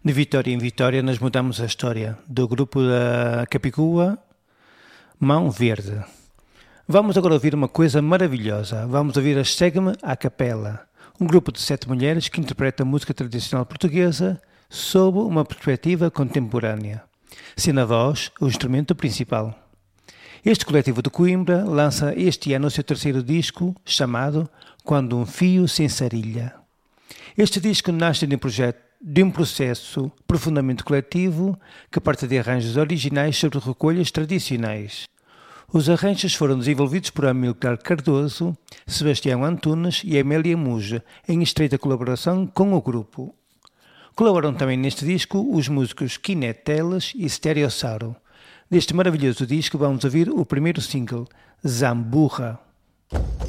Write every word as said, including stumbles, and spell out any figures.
De Vitória em Vitória nós mudamos a história do grupo da Capicua, Mão Verde. Vamos agora ouvir uma coisa maravilhosa. Vamos ouvir a Segue-me à Capela, um grupo de sete mulheres que interpreta música tradicional portuguesa sob uma perspectiva contemporânea, sendo a voz o instrumento principal. Este coletivo de Coimbra lança este ano o seu terceiro disco, chamado Quando um Fio se Ensarilha. Este disco nasce de um projeto de um processo profundamente coletivo que parte de arranjos originais sobre recolhas tradicionais. Os arranjos foram desenvolvidos por Amílcar Cardoso, Sebastião Antunes e Amélia Muja, em estreita colaboração com o grupo. Colaboram também neste disco os músicos Kinect Teles e Stereossauro. Deste maravilhoso disco vamos ouvir o primeiro single, Zamburra.